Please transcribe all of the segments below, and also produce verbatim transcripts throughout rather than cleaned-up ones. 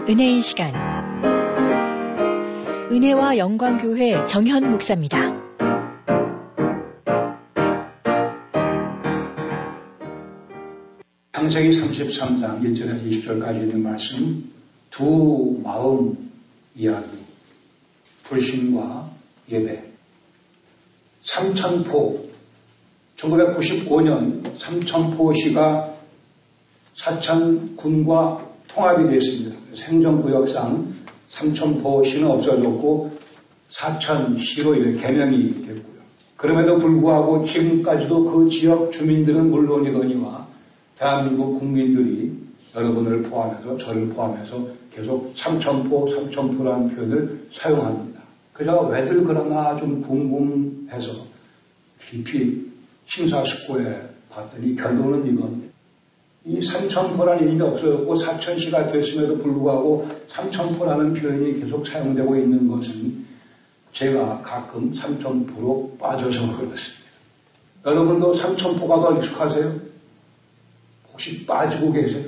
은혜의 시간, 은혜와 영광교회 정현 목사입니다. 창세기 삼십삼 장 일 절에서 이십 절까지 있는 말씀, 두 마음 이야기, 불신과 예배. 삼천포, 천구백구십오 년 삼천포시가 사천군과 통합이 됐습니다. 행정구역상 삼천포시는 없어졌고 사천시로 이렇게 개명이 됐고요. 그럼에도 불구하고 지금까지도 그 지역 주민들은 물론이거니와 대한민국 국민들이 여러분을 포함해서 저를 포함해서 계속 삼천포, 삼천포라는 표현을 사용합니다. 그래서 왜들 그러나 좀 궁금해서 깊이 심사숙고해 봤더니 결론은 이겁니다. 이 삼천포라는 이름이 없어졌고 사천시가 됐음에도 불구하고 삼천포라는 표현이 계속 사용되고 있는 것은 제가 가끔 삼천포로 빠져서 그렇습니다. 여러분도 삼천포가 더 익숙하세요? 혹시 빠지고 계세요?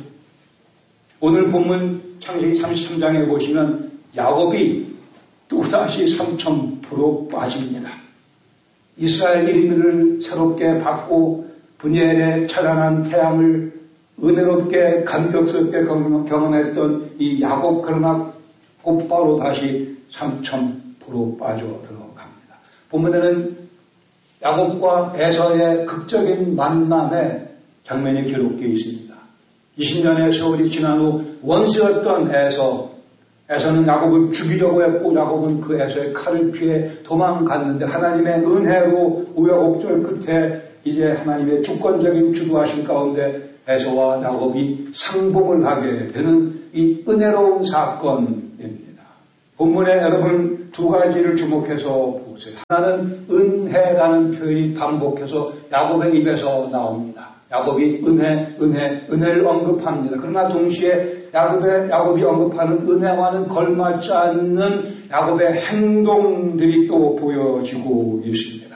오늘 본문 창세기 삼십삼 장에 보시면 야곱이 또다시 삼천포로 빠집니다. 이스라엘 이름을 새롭게 받고 분열에 찬란한 태양을 은혜롭게 감격스럽게 경험했던 이 야곱, 그러나 곧바로 다시 삼천포로 빠져 들어갑니다. 본문에는 야곱과 에서의 극적인 만남의 장면이 기록되어 있습니다. 이십 년의 세월이 지난 후 원수였던 에서, 에서는 야곱을 죽이려고 했고 야곱은 그 에서의 칼을 피해 도망갔는데 하나님의 은혜로 우여곡절 끝에 이제 하나님의 주권적인 주도하신 가운데 에서와 야곱이 상봉을 하게 되는 이 은혜로운 사건입니다. 본문에 여러분 두 가지를 주목해서 보세요. 하나는 은혜라는 표현이 반복해서 야곱의 입에서 나옵니다. 야곱이 은혜, 은혜, 은혜를 언급합니다. 그러나 동시에 야곱의, 야곱이 언급하는 은혜와는 걸맞지 않는 야곱의 행동들이 또 보여지고 있습니다.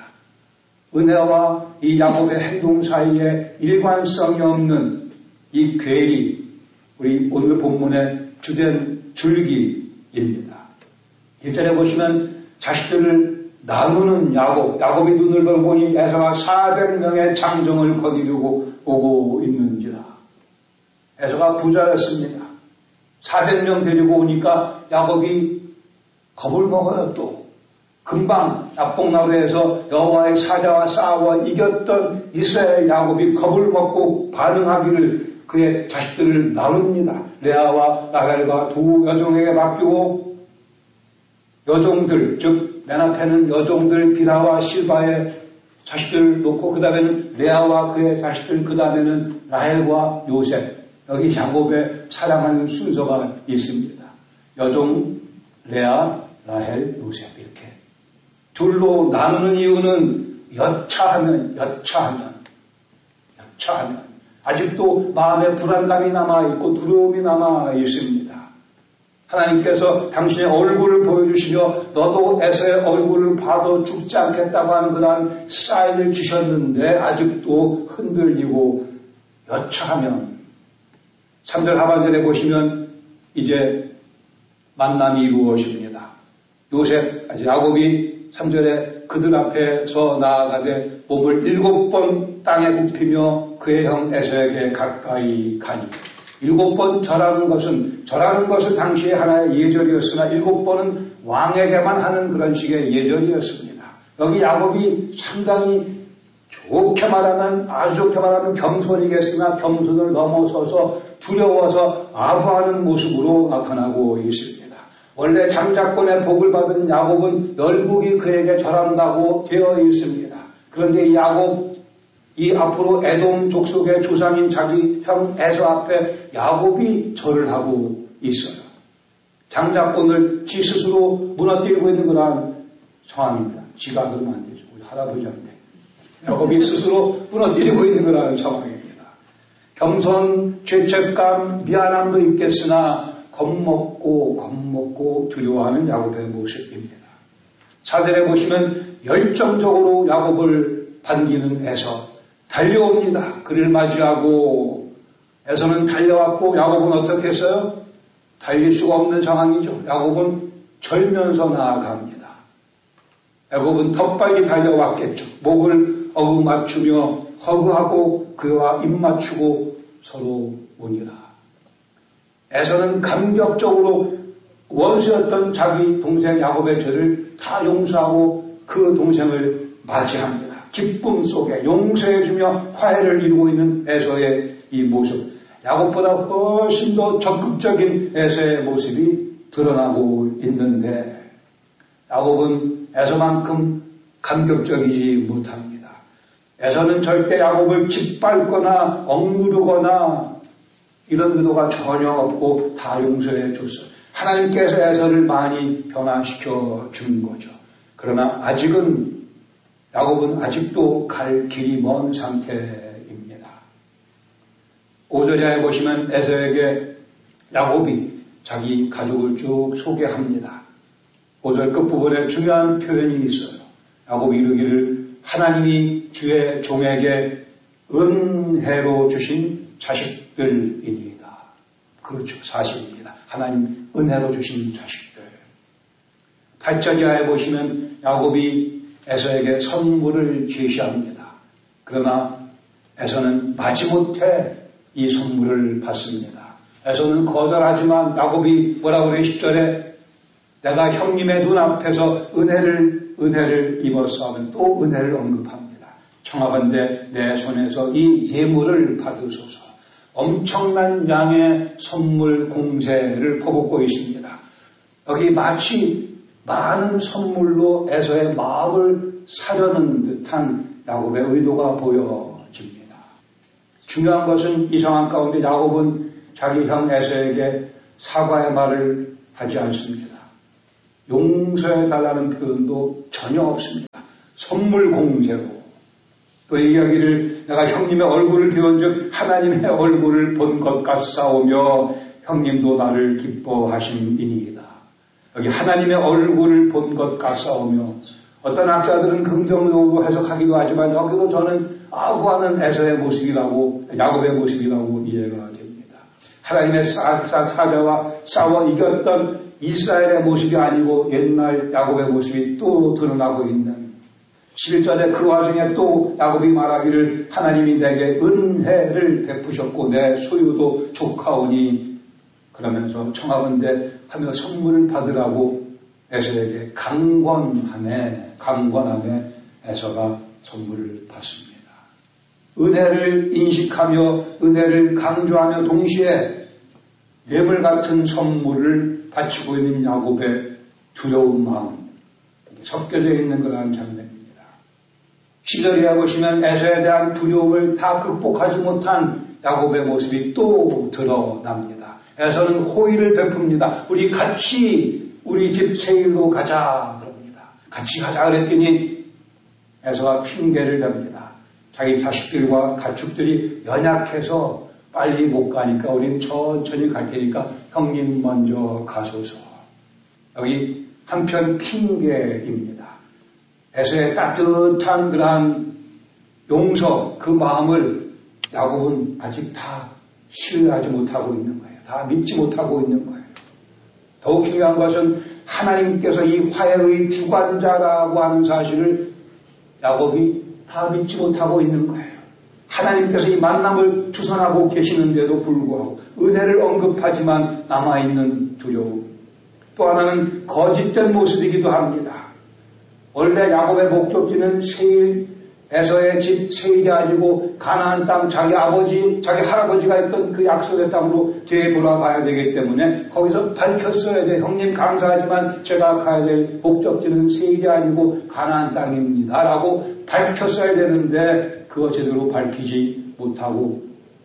은혜와 이 야곱의 행동 사이에 일관성이 없는 이 괴리, 우리 오늘 본문의 주된 줄기입니다. 일 절에 보시면 자식들을 나누는 야곱, 야곱이 눈을 벌보니 에서가 사백 명의 장정을 거두려고 오고 있는지라. 에서가 부자였습니다. 사백 명 데리고 오니까 야곱이 겁을 먹어요. 또 금방 야복나루에서 여호와의 사자와 싸워 이겼던 이스라엘 야곱이 겁을 먹고 반응하기를 그의 자식들을 나눕니다. 레아와 라헬과 두 여종에게 맡기고 여종들, 즉 맨 앞에는 여종들 빌하와 실바의 자식들을 놓고 그 다음에는 레아와 그의 자식들, 그 다음에는 라헬과 요셉. 여기 야곱의 사랑하는 순서가 있습니다. 여종, 레아, 라헬, 요셉 이렇게. 둘로 나누는 이유는 여차하면, 여차하면, 여차하면. 아직도 마음에 불안감이 남아있고 두려움이 남아있습니다. 하나님께서 당신의 얼굴을 보여주시며 너도 에서의 얼굴을 봐도 죽지 않겠다고 하는 그런 사인을 주셨는데 아직도 흔들리고 여차하면. 삼 절 하반절에 보시면 이제 만남이 이루어집니다. 요셉, 야곱이 삼 절에 그들 앞에서 나아가되 몸을 일곱 번 땅에 굽히며 그의 형 에서에게 가까이 가니. 일곱 번 절하는 것은, 절하는 것은 당시에 하나의 예절이었으나 일곱 번은 왕에게만 하는 그런 식의 예절이었습니다. 여기 야곱이 상당히 좋게 말하면, 아주 좋게 말하면 겸손이겠으나 겸손을 넘어서서 두려워서 아부하는 모습으로 나타나고 있습니다. 원래 장자권의 복을 받은 야곱은 열국이 그에게 절한다고 되어 있습니다. 그런데 이 야곱, 이 앞으로 에돔 족속의 조상인 자기 형 에서 앞에 야곱이 절을 하고 있어요. 장자권을 지 스스로 무너뜨리고 있는 그러한 상황입니다. 지가 그러면 안 되죠. 우리 할아버지한테. 야곱이 스스로 무너뜨리고 있는 그러한 상황입니다. 겸손, 죄책감, 미안함도 있겠으나 겁먹고 겁먹고 두려워하는 야곱의 모습입니다. 사 절에 보시면 열정적으로 야곱을 반기는 에서 달려옵니다. 그를 맞이하고 에서는 달려왔고 야곱은 어떻게 했어요? 달릴 수가 없는 상황이죠. 야곱은 절면서 나아갑니다. 야곱은 더 빨리 달려왔겠죠. 목을 어긋 맞추며 허그하고 그와 입 맞추고 서로 오니라. 에서는 감격적으로 원수였던 자기 동생 야곱의 죄를 다 용서하고 그 동생을 맞이합니다. 기쁨 속에 용서해주며 화해를 이루고 있는 에서의 이 모습, 야곱보다 훨씬 더 적극적인 에서의 모습이 드러나고 있는데 야곱은 에서만큼 감격적이지 못합니다. 에서는 절대 야곱을 짓밟거나 억누르거나 이런 의도가 전혀 없고 다 용서해 줬어요. 하나님께서 에서를 많이 변화시켜 준 거죠. 그러나 아직은 야곱은 아직도 갈 길이 먼 상태입니다. 오 절에 보시면 에서에게 야곱이 자기 가족을 쭉 소개합니다. 오 절 끝부분에 중요한 표현이 있어요. 야곱이 이르기를 하나님이 주의 종에게 은혜로 주신 자식들이니이다. 그렇죠. 사실입니다. 하나님 은혜로 주신 자식들. 팔 절 이하에 보시면 야곱이 에서에게 선물을 제시합니다. 그러나 에서는 마지못해 이 선물을 받습니다. 에서는 거절하지만 야곱이 뭐라고 그래요? 십 절에 내가 형님의 눈앞에서 은혜를 은혜를 입었어 하면 또 은혜를 언급합니다. 청하건대 내 손에서 이 예물을 받으소서. 엄청난 양의 선물 공세를 퍼붓고 있습니다. 여기 마치 많은 선물로 에서의 마음을 사려는 듯한 야곱의 의도가 보여집니다. 중요한 것은 이 상황 가운데 야곱은 자기 형 에서에게 사과의 말을 하지 않습니다. 용서해달라는 표현도 전혀 없습니다. 선물 공세로 또 이야기를 내가 형님의 얼굴을 비운 즉 하나님의 얼굴을 본 것 같사오며 형님도 나를 기뻐하심이니이다. 여기 하나님의 얼굴을 본 것 같사오며 어떤 학자들은 긍정적으로 해석하기도 하지만 여기도 저는 아부하는 에서의 모습이라고 야곱의 모습이라고 이해가 됩니다. 하나님의 사자와 싸워 이겼던 이스라엘의 모습이 아니고 옛날 야곱의 모습이 또 드러나고 있는 십일 절에 그 와중에 또 야곱이 말하기를 하나님이 내게 은혜를 베푸셨고 내 소유도 족하오니 그러면서 청하건대 하며 선물을 받으라고 에서에게 강권함에 강권함에 에서가 선물을 받습니다. 은혜를 인식하며 은혜를 강조하며 동시에 뇌물 같은 선물을 바치고 있는 야곱의 두려운 마음 섞여져 있는 그러한 장면입니다. 십 절에 보시면 에서에 대한 두려움을 다 극복하지 못한 야곱의 모습이 또 드러납니다. 에서는 호의를 베풉니다. 우리 같이 우리 집 세일로 가자 그럽니다. 같이 가자 그랬더니 에서가 핑계를 댑니다. 자기 자식들과 가축들이 연약해서 빨리 못 가니까 우린 천천히 갈 테니까 형님 먼저 가소서. 여기 한편 핑계입니다. 에서의 따뜻한 그러한 용서 그 마음을 야곱은 아직 다 신뢰하지 못하고 있는 거예요. 다 믿지 못하고 있는 거예요. 더욱 중요한 것은 하나님께서 이 화해의 주관자라고 하는 사실을 야곱이 다 믿지 못하고 있는 거예요. 하나님께서 이 만남을 주선하고 계시는데도 불구하고 은혜를 언급하지만 남아있는 두려움. 또 하나는 거짓된 모습이기도 합니다. 원래 야곱의 목적지는 세일, 에서의 집 세일이 아니고 가나안 땅 자기 아버지, 자기 할아버지가 있던 그 약속의 땅으로 되돌아가야 되기 때문에 거기서 밝혔어야 돼. 형님 감사하지만 제가 가야 될 목적지는 세일이 아니고 가나안 땅입니다. 라고 밝혔어야 되는데 그거 제대로 밝히지 못하고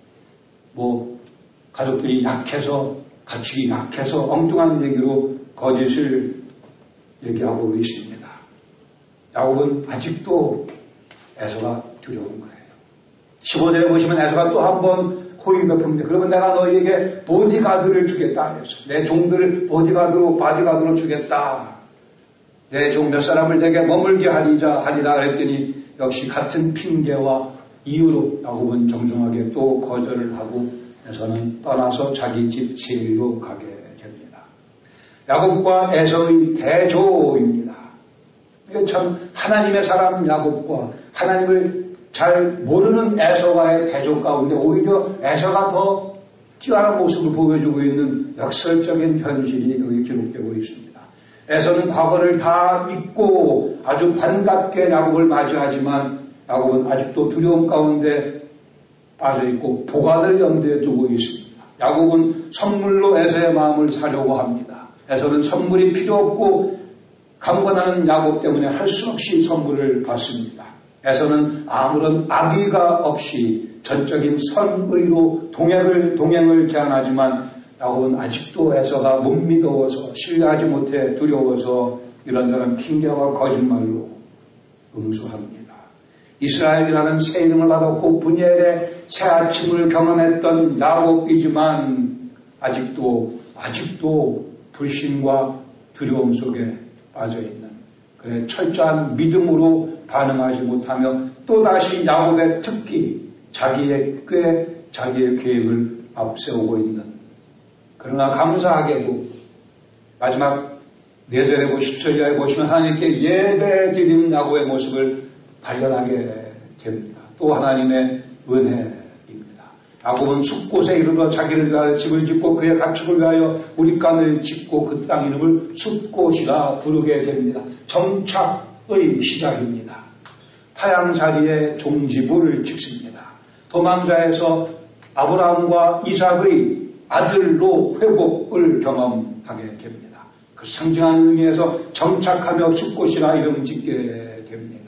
뭐 가족들이 약해서 가축이 약해서 엉뚱한 얘기로 거짓을 얘기하고 있습니다. 야곱은 아직도 에서가 두려운 거예요. 십오 절에 보시면 에서가 또 한 번 호의 베풉니다. 그러면 내가 너희에게 보디가드를 주겠다. 그래서 내 종들을 보디가드로 바디가드로 주겠다. 내 종 몇 사람을 내게 머물게 하리자 하리라 그랬더니 역시 같은 핑계와 이유로 야곱은 정중하게 또 거절을 하고 에서는 떠나서 자기 집 세일로 가게 됩니다. 야곱과 에서의 대조입니다. 이게 참 하나님의 사람 야곱과 하나님을 잘 모르는 에서와의 대조 가운데 오히려 에서가 더 뛰어난 모습을 보여주고 있는 역설적인 현실이 여기 기록되고 있습니다. 에서는 과거를 다 잊고 아주 반갑게 야곱을 맞이하지만 야곱은 아직도 두려움 가운데 빠져있고 보관을 염두에 두고 있습니다. 야곱은 선물로 에서의 마음을 사려고 합니다. 에서는 선물이 필요 없고 강권하는 야곱 때문에 할 수 없이 선물을 받습니다. 에서는 아무런 악의가 없이 전적인 선의로 동행을, 동행을 제안하지만 야곱은 아직도 에서가 못 믿어서 신뢰하지 못해 두려워서 이런저런 핑계와 거짓말로 응수합니다. 이스라엘이라는 새 이름을 받았고 분열의 새 아침을 경험했던 야곱이지만 아직도 아직도 불신과 두려움 속에 빠져있는 그래 철저한 믿음으로 반응하지 못하며 또다시 야곱의 특기 자기의 꾀 자기의 계획을 앞세우고 있는 그러나 감사하게도 마지막 네 절에 보시면 십 절에 보시면 하나님께 예배 드리는 야곱의 모습을 발견하게 됩니다. 또 하나님의 은혜입니다. 야곱은 숫곳에 이르러 자기를 위하여 집을 짓고 그의 가축을 위하여 우리간을 짓고 그 땅 이름을 숫곳이라 부르게 됩니다. 정착의 시작입니다. 타양자리에 종지부를 찍습니다. 도망자에서 아브라함과 이삭의 아들로 회복을 경험하게 됩니다. 그 상징하는 의미에서 정착하며 숫곳이라 이름 짓게 됩니다.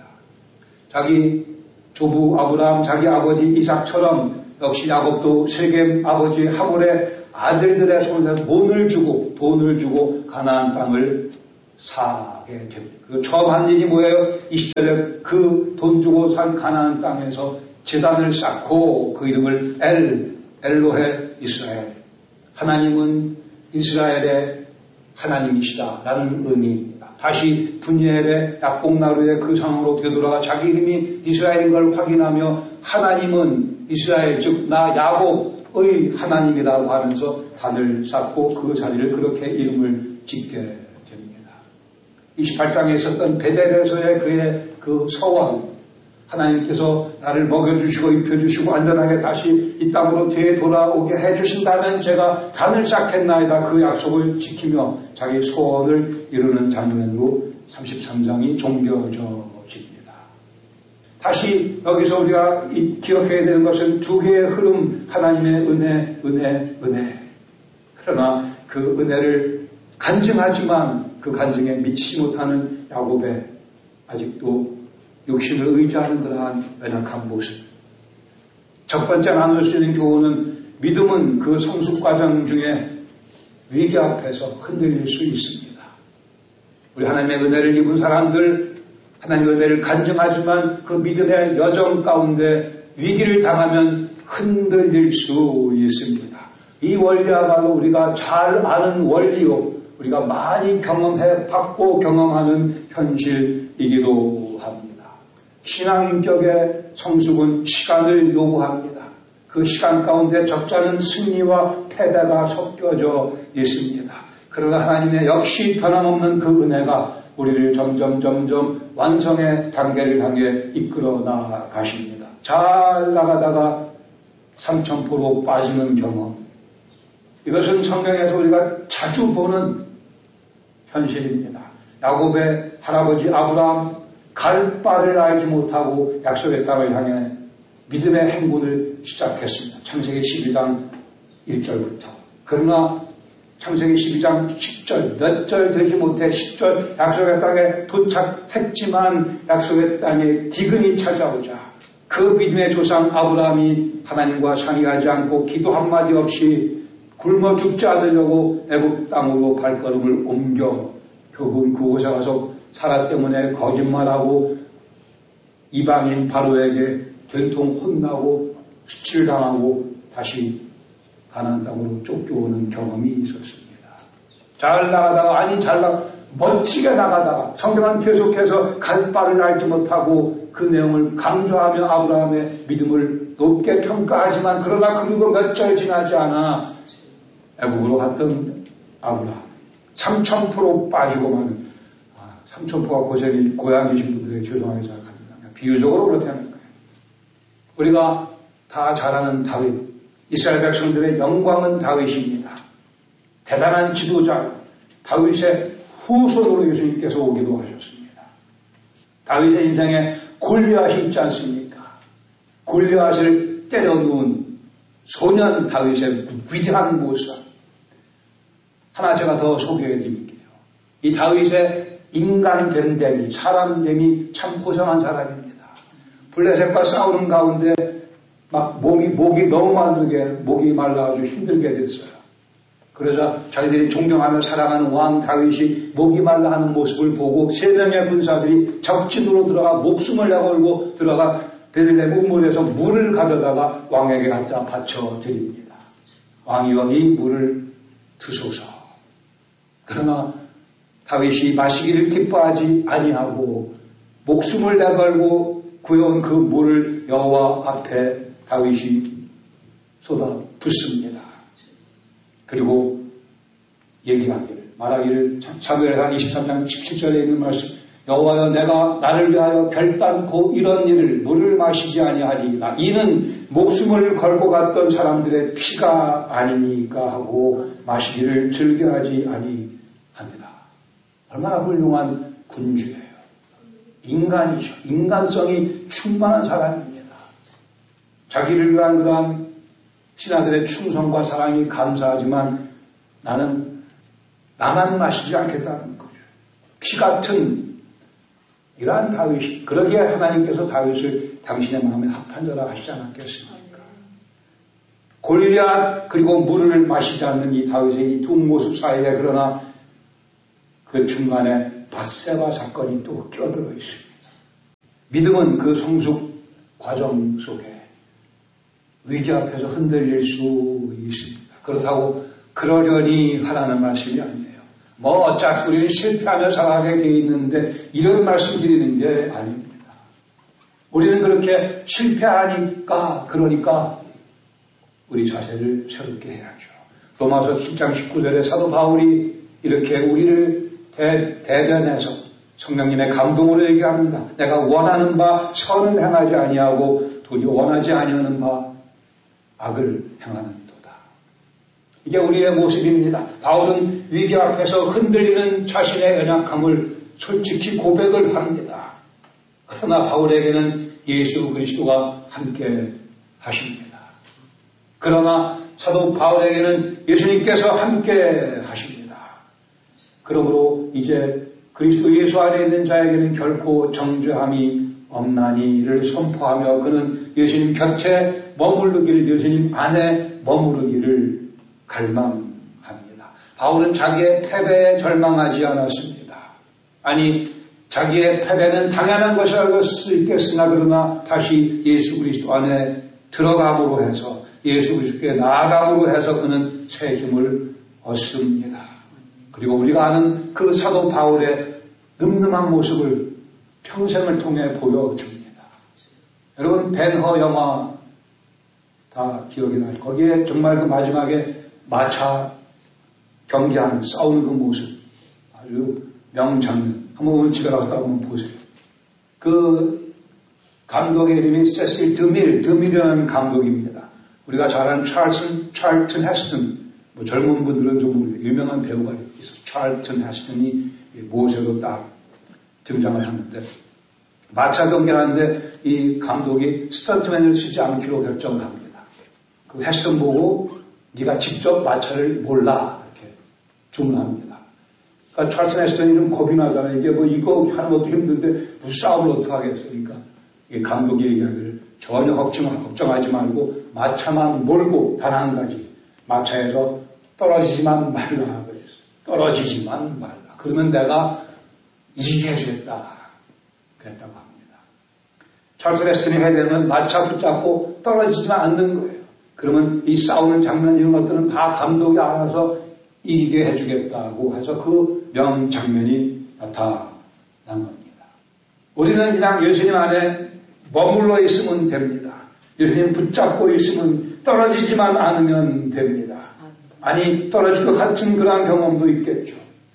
자기 조부 아브라함, 자기 아버지 이삭처럼 역시 야곱도 세겜 아버지 하몰의 아들들의 손에 돈을 주고 돈을 주고 가나안 땅을 사게 됩니다. 그리고 처음 한 일이 뭐예요? 이십 절에 그 돈 주고 산 가나안 땅에서 제단을 쌓고 그 이름을 엘, 엘로헤 이스라엘. 하나님은 이스라엘의 하나님이시다라는 의미입니다. 다시 분이엘의 약복나루의 그 상으로 되돌아가 자기 이름이 이스라엘인 걸 확인하며 하나님은 이스라엘 즉 나 야곱의 하나님이라고 하면서 단을 쌓고 그 자리를 그렇게 이름을 짓게 됩니다. 이십팔 장에 있었던 베델에서의 그의 그 서원 하나님께서 나를 먹여주시고 입혀주시고 안전하게 다시 이 땅으로 되돌아오게 해주신다면 제가 단을 쌓겠나이다 그 약속을 지키며 자기 소원을 이루는 장면으로 삼십삼 장이 종겨져집니다. 다시 여기서 우리가 기억해야 되는 것은 두 개의 흐름 하나님의 은혜, 은혜, 은혜. 그러나 그 은혜를 간증하지만 그 간증에 미치지 못하는 야곱의 아직도 욕심을 의지하는 그러한 연약한 모습. 첫 번째 나눌 수 있는 교훈은 믿음은 그 성숙 과정 중에 위기 앞에서 흔들릴 수 있습니다. 우리 하나님의 은혜를 입은 사람들, 하나님의 은혜를 간증하지만 그 믿음의 여정 가운데 위기를 당하면 흔들릴 수 있습니다. 이 원리야말로 우리가 잘 아는 원리요. 우리가 많이 경험해 봤고 경험하는 현실이기도 합니다. 신앙인격의 성숙은 시간을 요구합니다. 그 시간 가운데 적잖은 승리와 패배가 섞여져 있습니다. 그러나 하나님의 역시 변함없는 그 은혜가 우리를 점점 점점 완성의 단계를 향해 이끌어 나가십니다. 잘 나가다가 삼천포로 빠지는 경험. 이것은 성경에서 우리가 자주 보는 현실입니다. 야곱의 할아버지 아브라함 갈 바를 알지 못하고 약속의 땅을 향해 믿음의 행군을 시작했습니다. 창세기 십이 장 일 절부터. 그러나 창세기 십이 장 십 절 몇 절 되지 못해 십 절 약속의 땅에 도착했지만 약속의 땅에 기근이 찾아오자 그 믿음의 조상 아브라함이 하나님과 상의하지 않고 기도 한마디 없이 굶어 죽지 않으려고 애굽 땅으로 발걸음을 옮겨 결국은 그곳에 가서 사라 때문에 거짓말하고 이방인 바로에게 된통 혼나고 수칠당하고 다시 가나안 땅으로 쫓겨오는 경험이 있었습니다. 잘 나가다가 아니 잘 나가 멋지게 나가다가 성경은 계속해서 갈 바를 알지 못하고 그 내용을 강조하며 아브라함의 믿음을 높게 평가하지만 그러나 그리고 몇 절 지나지 않아 애국으로 갔던 아브라함 삼천 프로 빠지고 마는, 아, 삼천 프로가 고생이, 고향이신 분들에게 죄송하게 생각합니다. 비유적으로 그렇다는 거예요. 우리가 다 잘 아는 다윗, 이스라엘 백성들의 영광은 다윗입니다. 대단한 지도자, 다윗의 후손으로 예수님께서 오기도 하셨습니다. 다윗의 인생에 골리앗이 있지 않습니까? 골리앗을 때려 누운 소년 다윗의 위대한 모습. 하나 제가 더 소개해 드릴게요. 이 다윗의 인간됨됨이, 사람됨이 참 고상한 사람입니다. 블레셋과 싸우는 가운데 막 몸이, 목이 너무 마르게, 목이 말라가지고 힘들게 됐어요. 그러자 자기들이 존경하며 사랑하는 왕 다윗이 목이 말라 하는 모습을 보고 세 명의 군사들이 적진으로 들어가 목숨을 내걸고 들어가 베들레헴 우물에서 물을 가져다가 왕에게 갖다 바쳐 드립니다. 왕이여 이 물을 드소서. 그러나 다윗이 마시기를 기뻐하지 아니하고 목숨을 내걸고 구해온 그 물을 여호와 앞에 다윗이 쏟아 붓습니다. 그리고 얘기하기를, 말하기를, 사무엘상 이십삼 장 십칠 절에 있는 말씀, 여호와여 내가 나를 위하여 결단코 이런 일을 물을 마시지 아니하리이다. 이는 목숨을 걸고 갔던 사람들의 피가 아니니까 하고 마시기를 즐겨하지 아니하니라. 얼마나 훌륭한 군주예요. 인간이죠. 인간성이 충만한 사람입니다. 자기를 위한 그러한 신하들의 충성과 사랑이 감사하지만 나는 나만 마시지 않겠다는 거죠. 피 같은 이러한 다윗이, 그러기에 하나님께서 다윗을 당신의 마음에 합한 자라 하시지 않았겠습니까? 골리앗 그리고 물을 마시지 않는 이 다윗의 이 두 모습 사이에 그러나 그 중간에 밧세바 사건이 또 끼어들어 있습니다. 믿음은 그 성숙 과정 속에 위기 앞에서 흔들릴 수 있습니다. 그렇다고 그러려니 하라는 말씀이 아니에요. 뭐 어차피 우리는 실패하며 살아가게 되어 있는데 이런 말씀 드리는 게 아닙니다. 우리는 그렇게 실패하니까 그러니까 우리 자세를 새롭게 해야죠. 로마서 칠 장 십구 절에 사도 바울이 이렇게 우리를 대, 대변해서 성령님의 감동으로 얘기합니다. 내가 원하는 바 선을 행하지 아니하고 도리어 원하지 아니하는 바 악을 행하는 도다. 이게 우리의 모습입니다. 바울은 위기 앞에서 흔들리는 자신의 연약함을 솔직히 고백을 합니다. 그러나 바울에게는 예수 그리스도가 함께 하십니다. 그러나 사도 바울에게는 예수님께서 함께 하십니다. 그러므로 이제 그리스도 예수 안에 있는 자에게는 결코 정죄함이 없나니를 선포하며 그는 예수님 곁에 머무르기를, 예수님 안에 머무르기를 갈망합니다. 바울은 자기의 패배에 절망하지 않았습니다. 아니, 자기의 패배는 당연한 것을 알고 수 있겠으나 그러나 다시 예수 그리스도 안에 들어감으로 해서 예수 그리스도께 나아감으로 해서 그는 새 힘을 얻습니다. 그리고 우리가 아는 그 사도 바울의 늠름한 모습을 평생을 통해 보여줍니다. 여러분 벤허 영화 다 기억이 나요. 거기에 정말 그 마지막에 마차 경기하는 싸우는 그 모습 아주 명장면. 한번 오늘 집에 갔다 한번 보세요. 그 감독의 이름이 세실 드밀, 드밀이라는 감독입니다. 우리가 잘 아는 찰슨, 찰튼 헤스턴, 뭐 젊은 분들은 좀 모르겠어요. 유명한 배우가 있어요. 찰튼 헤스턴이 모세로 딱 등장을 하는데 마차 경기를 하는데 이 감독이 스턴트맨을 쓰지 않기로 결정을 합니다. 그 헤스턴 보고 네가 직접 마차를 몰라 이렇게 주문합니다. 그러니까 찰슨 헤스턴이 좀 겁이 나잖아요. 이게 뭐 이거 하는 것도 힘든데 무슨 싸움을 어떻게 하겠어요. 그러니까 이 감독이 얘기하기를 전혀 걱정, 걱정하지 말고 마차만 몰고 단 한 가지 마차에서 떨어지지만 말라 그랬어요. 떨어지지만 말라. 그러면 내가 이기게 해주겠다. 그랬다고 합니다. 찰스 헤스턴이 해야 되면 마차 붙잡고 떨어지지만 않는 거예요. 그러면 이 싸우는 장면 이런 것들은 다 감독이 알아서 이기게 해주겠다고 해서 그 명장면이 나타난 겁니다. 우리는 그냥 예수님 안에 머물러 있으면 됩니다. 예수님 붙잡고 있으면 떨어지지만 않으면 됩니다. 아니 떨어질 것 같은 그런 경험도 있겠죠.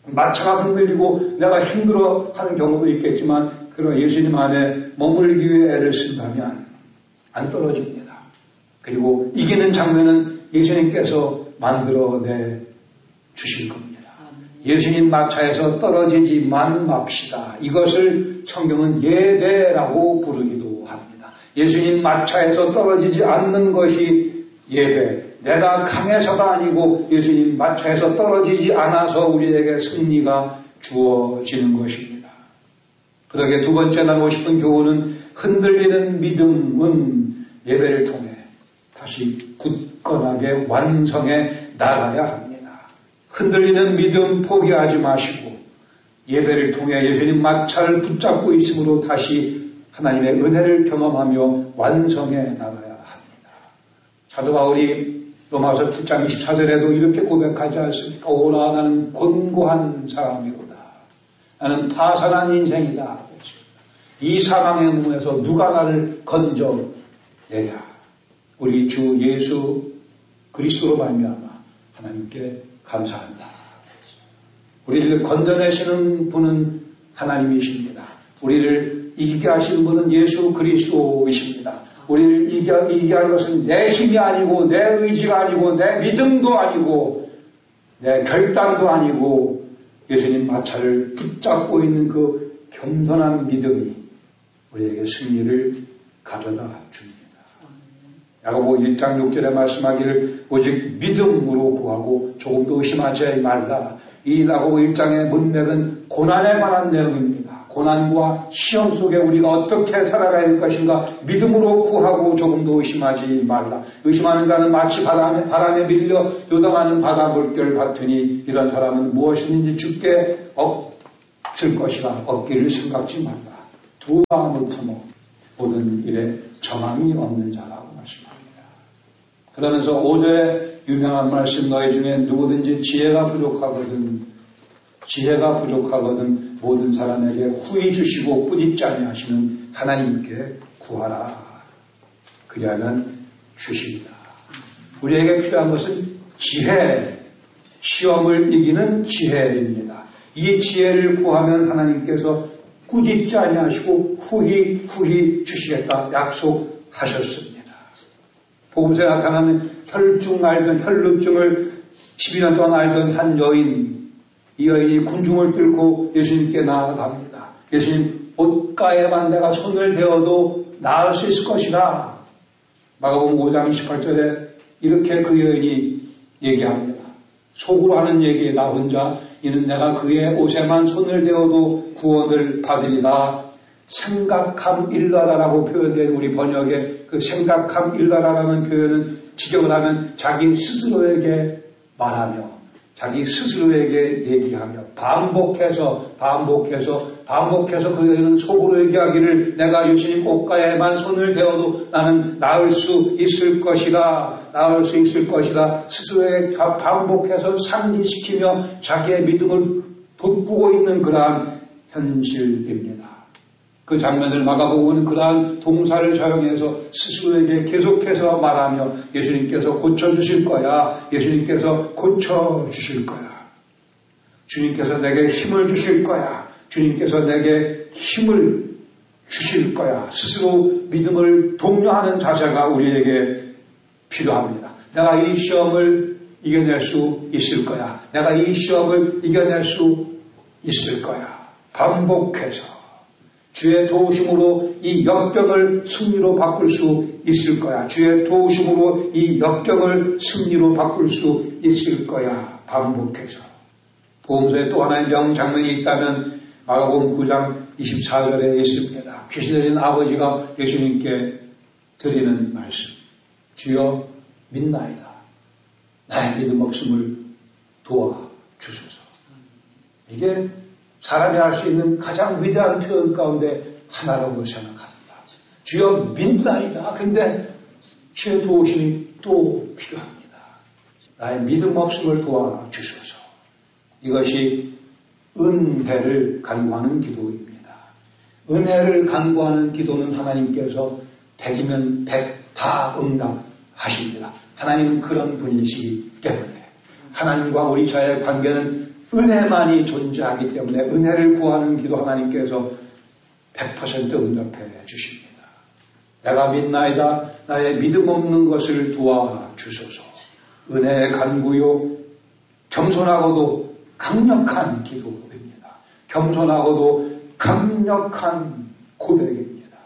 마차가 흔들리고 내가 힘들어 하는 경우도 있겠지만 그러나 예수님 안에 머물기 위해 애를 쓴다면 안 떨어집니다. 그리고 이기는 장면은 예수님께서 만들어내 주실 겁니다. 예수님 마차에서 떨어지지만 맙시다. 이것을 성경은 예배라고 부르기도 합니다. 예수님 마차에서 떨어지지 않는 것이 예배. 내가 강해서가 아니고 예수님 마차에서 떨어지지 않아서 우리에게 승리가 주어지는 것입니다. 그러게 두 번째 나누고 싶은 교훈은 흔들리는 믿음은 예배를 통해 다시 굳건하게 완성해 나가야 합니다. 흔들리는 믿음 포기하지 마시고 예배를 통해 예수님 마차를 붙잡고 있으므로 다시 하나님의 은혜를 경험하며 완성해 나가야 합니다. 사도 바울이 로마서 칠 장 이십사 절에도 이렇게 고백하지 않습니까? 오라 나는 곤고한 사람이로다. 나는 파산한 인생이다. 이 사망의 문에서 누가 나를 건져내랴. 우리 주 예수 그리스도로 말미암아 하나님께 감사한다. 우리를 건져내시는 분은 하나님이십니다. 우리를 이기게 하신 분은 예수 그리스도이십니다. 우리를 이기, 이기게 할 것은 내 힘이 아니고 내 의지가 아니고 내 믿음도 아니고 내 결단도 아니고 예수님 마차를 붙잡고 있는 그 겸손한 믿음이 우리에게 승리를 가져다 줍니다. 야고보 일 장 육 절에 말씀하기를 오직 믿음으로 구하고 조금도 의심하지 말라. 이 야고보 일 장의 문맥은 고난에 관한 내용입니다. 고난과 시험 속에 우리가 어떻게 살아가야 할 것인가 믿음으로 구하고 조금도 의심하지 말라. 의심하는 자는 마치 바람에, 바람에 밀려 요동하는 바다 물결 같으니 이런 사람은 무엇이든지 죽게 얻을 것이라. 얻기를 생각지 말라. 두 마음을 품어 모든 일에 정함이 없는 자라고 말씀합니다. 그러면서 오 절의 유명한 말씀 너희 중에 누구든지 지혜가 부족하거든 지혜가 부족하거든 모든 사람에게 후히 주시고 꾸짖지 아니하시는 하나님께 구하라. 그리하면 주십니다. 우리에게 필요한 것은 지혜, 시험을 이기는 지혜입니다. 이 지혜를 구하면 하나님께서 꾸짖지 아니하시고 후히 후히 주시겠다 약속하셨습니다. 복음서에 나타나는 혈증 앓던 혈루증을 십이 년 동안 앓던 한 여인, 이 여인이 군중을 뚫고 예수님께 나아갑니다. 예수님 옷가에만 내가 손을 대어도 나을 수 있을 것이다. 마가복음 오 장 이십팔 절에 이렇게 그 여인이 얘기합니다. 속으로 하는 얘기에 나 혼자 이는 내가 그의 옷에만 손을 대어도 구원을 받으리라. 생각함 일러라라고 표현된 우리 번역의 그 생각함 일러라라는 표현은 직역을 하면 자기 스스로에게 말하며 자기 스스로에게 얘기하며 반복해서 반복해서 반복해서 그 여인은 속으로 얘기하기를 내가 예수님 옷가에만 손을 대어도 나는 나을 수 있을 것이다. 나을 수 있을 것이다. 스스로에게 반복해서 상기시키며 자기의 믿음을 돋구고 있는 그러한 현실입니다. 그 장면을 마가복음은 그러한 동사를 사용해서 스스로에게 계속해서 말하며 예수님께서 고쳐주실 거야. 예수님께서 고쳐주실 거야. 주님께서 내게 힘을 주실 거야. 주님께서 내게 힘을 주실 거야. 스스로 믿음을 독려하는 자세가 우리에게 필요합니다. 내가 이 시험을 이겨낼 수 있을 거야. 내가 이 시험을 이겨낼 수 있을 거야. 반복해서 주의 도우심으로 이 역경을 승리로 바꿀 수 있을 거야. 주의 도우심으로 이 역경을 승리로 바꿀 수 있을 거야. 반복해서. 복음서에 또 하나의 명장면이 있다면 마가복음 구 장 이십사 절에 있습니다. 귀신 들린 아버지가 예수님께 드리는 말씀. 주여 믿나이다. 나의 믿음 없음을 도와주소서. 이게 사람이 할 수 있는 가장 위대한 표현 가운데 하나라고 생각합니다. 주여 믿나이다. 근데 주의 도우심이 또 필요합니다. 나의 믿음 없음을 도와주소서. 이것이 은혜를 간구하는 기도입니다. 은혜를 간구하는 기도는 하나님께서 백이면 백 다 응답하십니다. 하나님은 그런 분이시기 때문에 하나님과 우리 자의 관계는 은혜만이 존재하기 때문에 은혜를 구하는 기도 하나님께서 백 퍼센트 응답해 주십니다. 내가 믿나이다. 나의 믿음 없는 것을 도와주소서. 은혜의 간구요. 겸손하고도 강력한 기도입니다. 겸손하고도 강력한 고백입니다.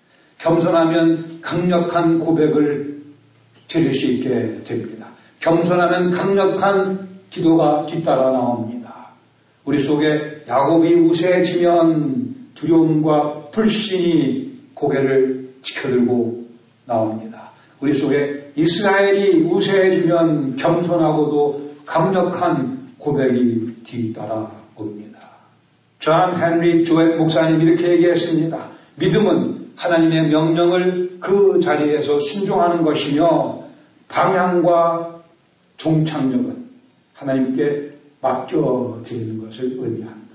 겸손하면 강력한 고백을 드릴 수 있게 됩니다. 겸손하면 강력한 기도가 뒤따라 나옵니다. 우리 속에 야곱이 우세해지면 두려움과 불신이 고개를 지켜들고 나옵니다. 우리 속에 이스라엘이 우세해지면 겸손하고도 강력한 고백이 뒤따라 옵니다. 존 헨리 조엘 목사님 이렇게 얘기했습니다. 믿음은 하나님의 명령을 그 자리에서 순종하는 것이며 방향과 종착역은 하나님께 맡겨드리는 것을 의미한다.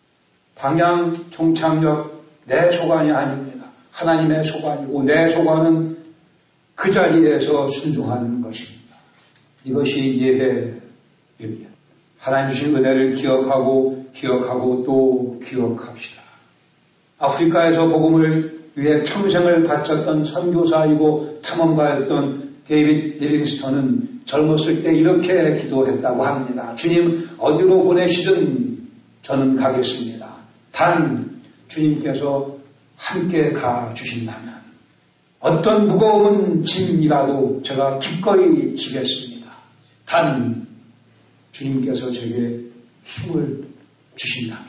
방향, 종착역, 내 소관이 아닙니다. 하나님의 소관이고 내 소관은 그 자리에서 순종하는 것입니다. 이것이 예배입니다. 하나님 주신 은혜를 기억하고 기억하고 또 기억합시다. 아프리카에서 복음을 위해 평생을 바쳤던 선교사이고 탐험가였던 데이빗 리빙스턴은 젊었을 때 이렇게 기도했다고 합니다. 주님 어디로 보내시든 저는 가겠습니다. 단 주님께서 함께 가주신다면 어떤 무거운 짐이라도 제가 기꺼이 지겠습니다. 단 주님께서 제게 힘을 주신다면.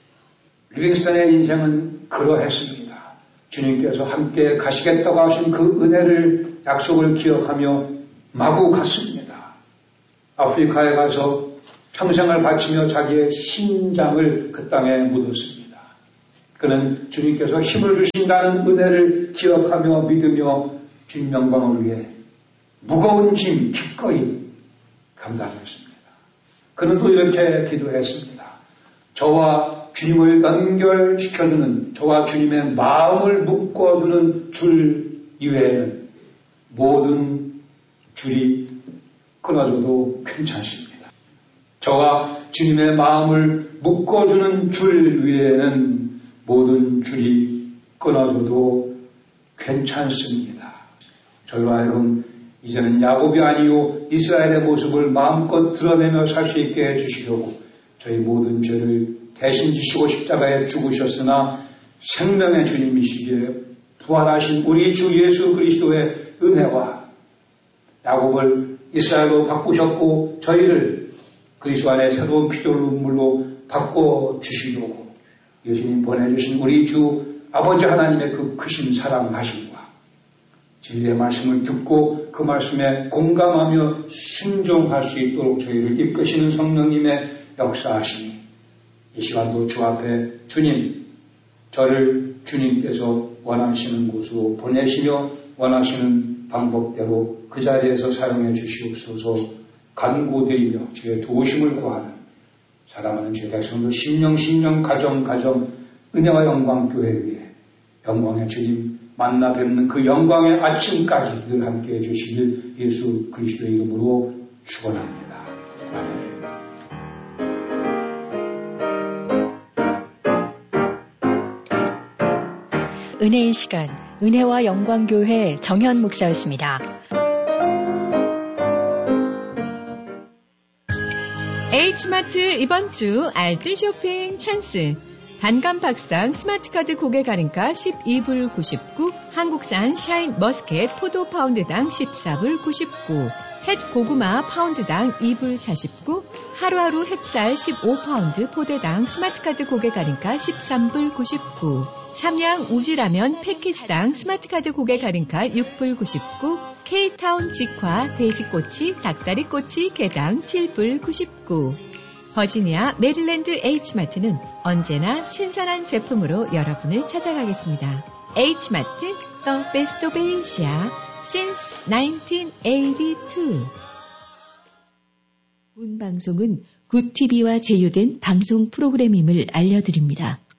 리빙스턴의 인생은 그러했습니다. 주님께서 함께 가시겠다고 하신 그 은혜를 약속을 기억하며 마구 갔습니다. 아프리카에 가서 평생을 바치며 자기의 심장을 그 땅에 묻었습니다. 그는 주님께서 힘을 주신다는 은혜를 기억하며 믿으며 주님 영광을 위해 무거운 짐 기꺼이 감당했습니다. 그는 또 이렇게 기도했습니다. 저와 주님을 연결시켜주는, 저와 주님의 마음을 묶어주는 줄 이외에는 모든 줄이 끊어져도 괜찮습니다. 저와 주님의 마음을 묶어주는 줄 위에는 모든 줄이 끊어져도 괜찮습니다. 저희로 하여금 이제는 야곱이 아니요 이스라엘의 모습을 마음껏 드러내며 살 수 있게 해주시려고 저희 모든 죄를 대신 지시고 십자가에 죽으셨으나 생명의 주님이시기에 부활하신 우리 주 예수 그리스도의 은혜와 야곱을 이스라엘로 바꾸셨고 저희를 그리스도 안에 새로운 피조물 눈물로 바꿔주시려고 예수님 보내주신 우리 주 아버지 하나님의 그 크신 사랑하심과 진리의 말씀을 듣고 그 말씀에 공감하며 순종할 수 있도록 저희를 이끄시는 성령님의 역사하심이 이 시간도 주 앞에 주님, 저를 주님께서 원하시는 곳으로 보내시며 원하시는 방법대로 그 자리에서 사용해 주시옵소서 간구드리며 주의 도우심을 구하는 사랑하는 주의 백성들 심령 심령 가정 가정 은혜와 영광 교회 위에 영광의 주님 만나 뵙는 그 영광의 아침까지 늘 함께해 주시길 예수 그리스도의 이름으로 축원합니다. 아멘. 은혜의 시간, 은혜와 영광교회 정현 목사였습니다. H마트 이번 주 알뜰 쇼핑 찬스. 단감 박스당 스마트카드 고객 할인가 십이 불 구십구, 한국산 샤인 머스켓 포도 파운드당 십사 불 구십구, 햇 고구마 파운드당 이 불 사십구, 하루하루 햅쌀 십오 파운드 포대당 스마트카드 고객 할인가 십삼 불 구십구, 삼양 우지라면 패키스당 스마트카드 고객 할인가 육 불 구십구, K타운 직화 돼지꼬치 닭다리꼬치 개당 칠 불 구십구. 버지니아 메릴랜드 H마트는 언제나 신선한 제품으로 여러분을 찾아가겠습니다. H마트 The Best of Asia since 나인틴 에이티투. 본 방송은 굿티비와 제휴된 방송 프로그램임을 알려드립니다.